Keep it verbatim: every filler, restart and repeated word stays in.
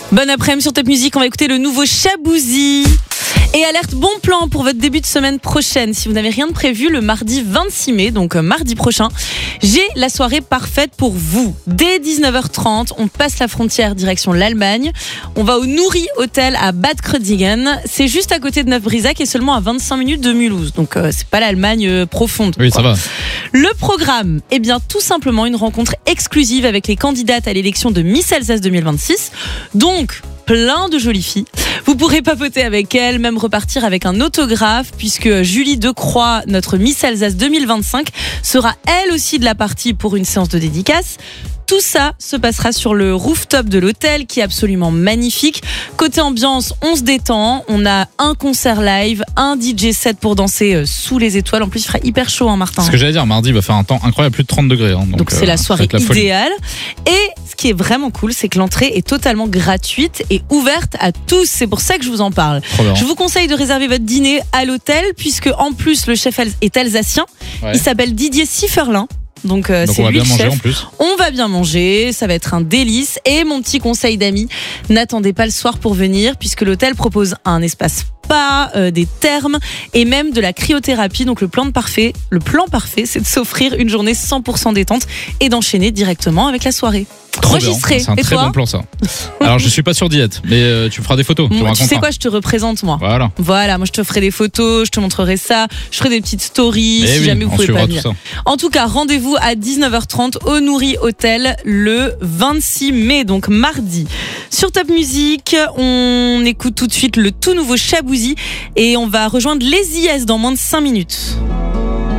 Bon après-midi sur Top Music, on va écouter le nouveau Shaboozy. Et alerte bon plan pour votre début de semaine prochaine. Si vous n'avez rien de prévu, le mardi vingt-six mai, donc mardi prochain, j'ai la soirée parfaite pour vous. Dès dix-neuf heures trente, on passe la frontière direction l'Allemagne. On va au Nouri Hotel à Bad Kreuznach. C'est juste à côté de Neuf-Brisach et seulement à vingt-cinq minutes de Mulhouse. Donc euh, c'est pas l'Allemagne euh, profonde. Oui, ça va. Le programme, eh bien tout simplement une rencontre exclusive avec les candidates à l'élection de Miss Alsace deux mille vingt-six. Donc plein de jolies filles. Vous pourrez papoter avec elles, même repartir avec un autographe, puisque Julie Decroix, notre Miss Alsace deux mille vingt-cinq, sera elle aussi de la partie pour une séance de dédicace. Tout ça se passera sur le rooftop de l'hôtel qui est absolument magnifique. Côté ambiance, on se détend. On a un concert live, un D J set pour danser sous les étoiles. En plus, il fera hyper chaud, hein, Martin. Ce que j'allais dire, mardi, il va faire un temps incroyable, plus de trente degrés. Hein, donc donc c'est euh, la soirée la idéale. Et ce qui est vraiment cool, c'est que l'entrée est totalement gratuite et ouverte à tous. C'est pour ça que je vous en parle. Je vous conseille de réserver votre dîner à l'hôtel, puisque en plus, le chef est alsacien. Ouais. Il s'appelle Didier Sifferlin. Donc, euh, Donc c'est on va lui bien le manger chef. en plus. On va bien manger, ça va être un délice. Et mon petit conseil d'amis, n'attendez pas le soir pour venir, puisque l'hôtel propose un espace spa, euh, des thermes et même de la cryothérapie. Donc le plan de parfait, le plan parfait, c'est de s'offrir une journée cent pour cent détente et d'enchaîner directement avec la soirée. Trop Moi, j'y serai. C'est un et très toi bon plan, ça. Alors, je suis pas sur diète, mais euh, tu me feras des photos. Moi, tu sais quoi, je te représente, moi. Voilà. Voilà, moi, je te ferai des photos, je te montrerai ça. Je ferai des petites stories, mais si oui, jamais vous pouvez pas venir. Tout ça. En tout cas, rendez-vous à dix-neuf heures trente au Nouri Hotel le vingt-six mai, donc mardi. Sur Top Music, on écoute tout de suite le tout nouveau Shaboozy et on va rejoindre les I S dans moins de cinq minutes.